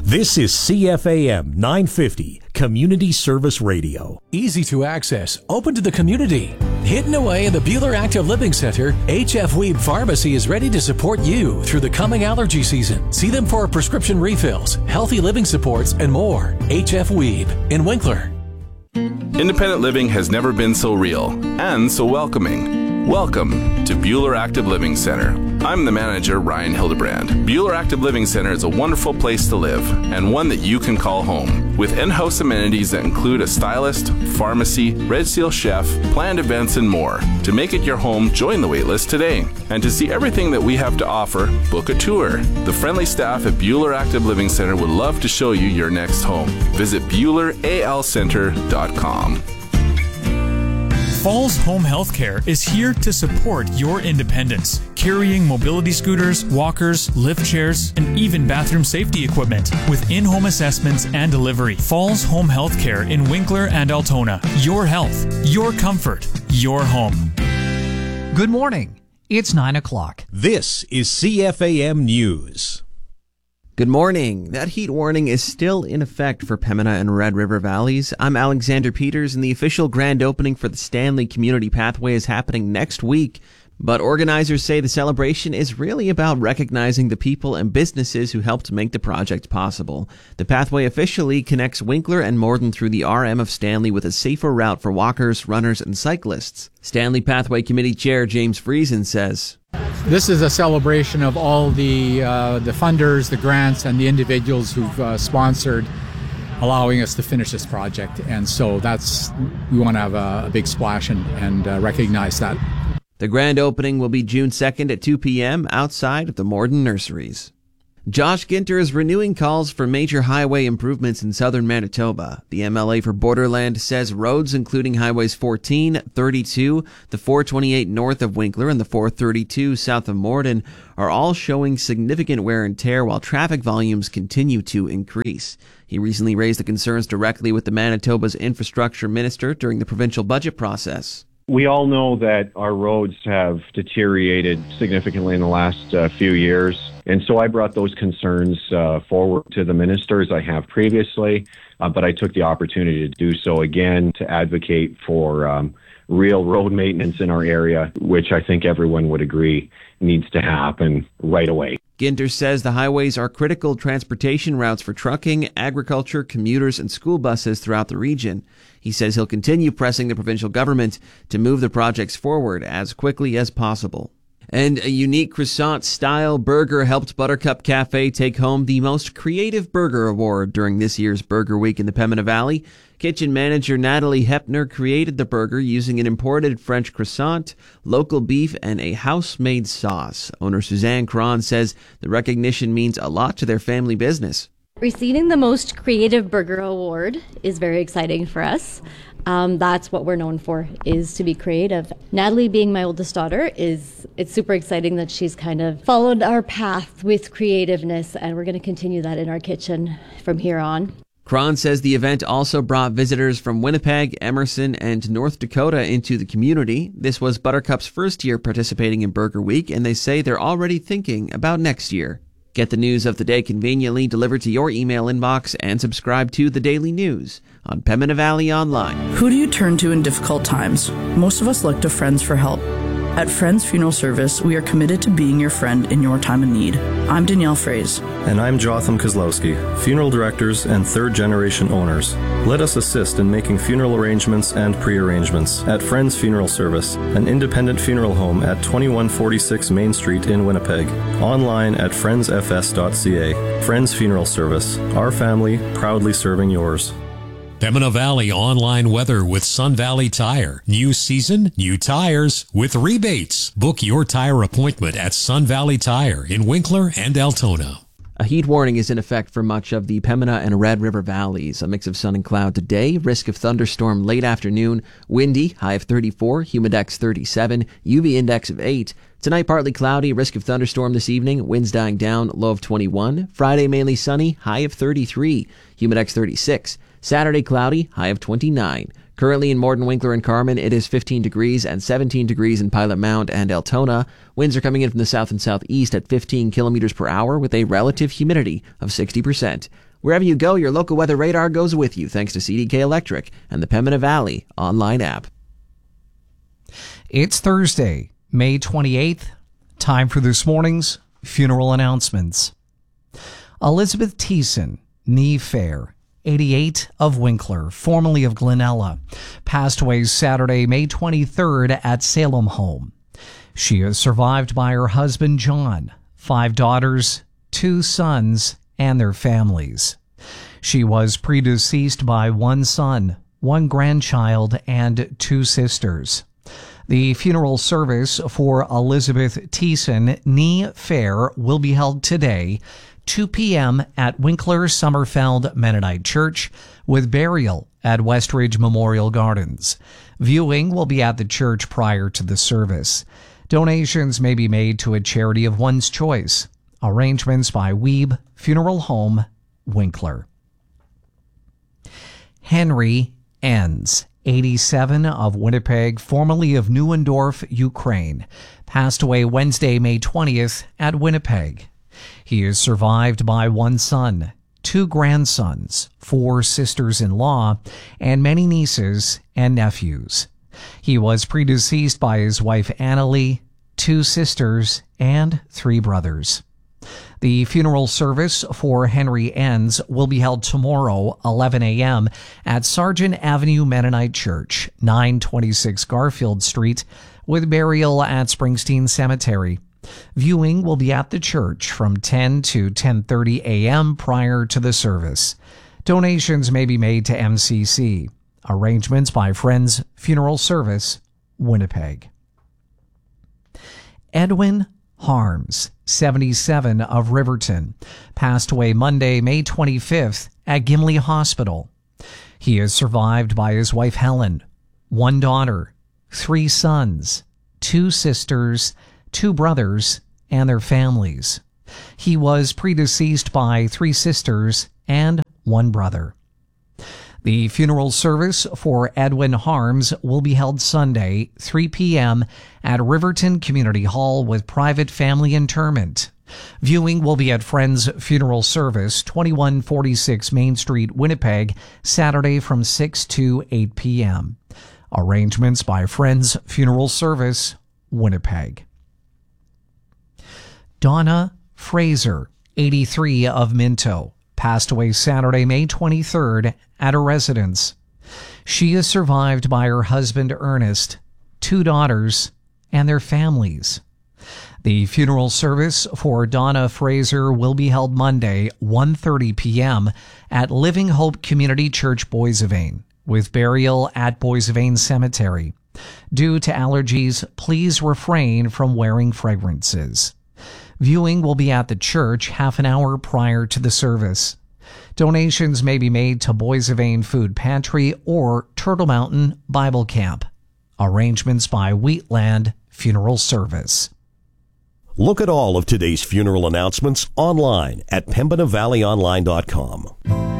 This is CFAM 950, Community Service Radio. Easy to access, open to the community. Hidden away in the Buhler Active Living Center, HF Weeb Pharmacy is ready to support you through the coming allergy season. See them for prescription refills, healthy living supports, and more. HF Weeb in Winkler. Independent living has never been so real and so welcoming. Welcome to Buhler Active Living Center. I'm the manager, Ryan Hildebrand. Buhler Active Living Center is a wonderful place to live and one that you can call home. With in-house amenities that include a stylist, pharmacy, Red Seal chef, planned events, and more. To make it your home, join the waitlist today. And to see everything that we have to offer, book a tour. The friendly staff at Buhler Active Living Center would love to show you your next home. Visit BuhlerALCenter.com. Falls Home Healthcare is here to support your independence, carrying mobility scooters, walkers, lift chairs, and even bathroom safety equipment with in-home assessments and delivery. Falls Home Healthcare in Winkler and Altona. Your health, your comfort, your home. Good morning. It's 9 o'clock. This is CFAM News. Good morning. That heat warning is still in effect for Pembina and Red River Valleys. I'm Alexander Peters, and the official grand opening for the Stanley Community Pathway is happening next week. But organizers say the celebration is really about recognizing the people and businesses who helped make the project possible. The pathway officially connects Winkler and Morden through the RM of Stanley with a safer route for walkers, runners, and cyclists. Stanley Pathway Committee Chair James Friesen says, "This is a celebration of all the funders, the grants, and the individuals who've sponsored allowing us to finish this project. And so we want to have a big splash and recognize that." The grand opening will be June 2nd at 2 p.m. outside of the Morden Nurseries. Josh Ginter is renewing calls for major highway improvements in southern Manitoba. The MLA for Borderland says roads including highways 14, 32, the 428 north of Winkler and the 432 south of Morden are all showing significant wear and tear while traffic volumes continue to increase. He recently raised the concerns directly with the Manitoba's infrastructure minister during the provincial budget process. We all know that our roads have deteriorated significantly in the last few years. And so I brought those concerns forward to the minister as I have previously, but I took the opportunity to do so again to advocate for real road maintenance in our area, which I think everyone would agree needs to happen right away. Ginter says the highways are critical transportation routes for trucking, agriculture, commuters, and school buses throughout the region. He says he'll continue pressing the provincial government to move the projects forward as quickly as possible. And a unique croissant-style burger helped Buttercup Cafe take home the Most Creative Burger Award during this year's Burger Week in the Pembina Valley. Kitchen manager Natalie Hepner created the burger using an imported French croissant, local beef, and a house-made sauce. Owner Suzanne Cron says the recognition means a lot to their family business. Receiving the Most Creative Burger Award is very exciting for us. That's what we're known for, is to be creative. Natalie, being my oldest daughter, it's super exciting that she's kind of followed our path with creativeness, and we're going to continue that in our kitchen from here on. Cron says the event also brought visitors from Winnipeg, Emerson, and North Dakota into the community. This was Buttercup's first year participating in Burger Week, and they say they're already thinking about next year. Get the news of the day conveniently delivered to your email inbox and subscribe to The Daily News on Pembina Valley Online. Who do you turn to in difficult times? Most of us look to friends for help. At Friends Funeral Service, we are committed to being your friend in your time of need. I'm Danielle Fraze. And I'm Jotham Kozlowski, funeral directors and third-generation owners. Let us assist in making funeral arrangements and pre-arrangements at Friends Funeral Service, an independent funeral home at 2146 Main Street in Winnipeg. Online at friendsfs.ca. Friends Funeral Service, our family proudly serving yours. Pembina Valley online weather with Sun Valley Tire. New season, new tires with rebates. Book your tire appointment at Sun Valley Tire in Winkler and Altona. A heat warning is in effect for much of the Pembina and Red River Valleys. A mix of sun and cloud today, risk of thunderstorm late afternoon, windy, high of 34, humidex 37, UV index of 8. Tonight partly cloudy, risk of thunderstorm this evening, winds dying down, low of 21. Friday mainly sunny, high of 33, humidex 36. Saturday cloudy, high of 29. Currently in Morden, Winkler, and Carman, it is 15 degrees and 17 degrees in Pilot Mound and Altona. Winds are coming in from the south and southeast at 15 kilometers per hour with a relative humidity of 60%. We're Wherever you go, your local weather radar goes with you thanks to CDK Electric and the Pembina Valley online app. It's Thursday, May 28th. Time for this morning's funeral announcements. Elizabeth Thiessen, nee Fair, 88, of Winkler, formerly of Glenella, passed away Saturday, May 23rd at Salem Home. She is survived by her husband, John, 5 daughters, 2 sons, and their families. She was predeceased by 1 son, 1 grandchild, and 2 sisters. The funeral service for Elizabeth Thiessen, nee Fair, will be held today, 2 p.m. at Winkler Summerfeld Mennonite Church, with burial at Westridge Memorial Gardens. Viewing will be at the church prior to the service. Donations may be made to a charity of one's choice. Arrangements by Weeb Funeral Home, Winkler. Henry Enns, 87, of Winnipeg, formerly of Neuendorf, Ukraine, passed away Wednesday, May 20th at Winnipeg. He is survived by 1 son, 2 grandsons, 4 sisters-in-law, and many nieces and nephews. He was predeceased by his wife Annalie, 2 sisters, and 3 brothers. The funeral service for Henry Enns will be held tomorrow, 11 a.m. at Sargent Avenue Mennonite Church, 926 Garfield Street, with burial at Springsteen Cemetery. Viewing will be at the church from 10 to 10:30 a.m. prior to the service. Donations may be made to MCC. Arrangements by Friends Funeral Service, Winnipeg. Edwin Harms, 77, of Riverton, passed away Monday, May 25th at Gimli Hospital. He is survived by his wife Helen, 1 daughter, 3 sons, 2 sisters, 2 brothers, and their families. He was predeceased by 3 sisters and 1 brother. The funeral service for Edwin Harms will be held Sunday, 3 p.m. at Riverton Community Hall with private family interment. Viewing will be at Friends Funeral Service, 2146 Main Street, Winnipeg, Saturday from 6 to 8 p.m. Arrangements by Friends Funeral Service, Winnipeg. Donna Fraser, 83, of Minto, passed away Saturday, May 23rd at her residence. She is survived by her husband Ernest, 2 daughters, and their families. The funeral service for Donna Fraser will be held Monday, 1:30 p.m. at Living Hope Community Church, Boissevain, with burial at Boissevain Cemetery. Due to allergies, please refrain from wearing fragrances. Viewing will be at the church half an hour prior to the service. Donations may be made to Boissevain Food Pantry or Turtle Mountain Bible Camp. Arrangements by Wheatland Funeral Service. Look at all of today's funeral announcements online at PembinaValleyOnline.com.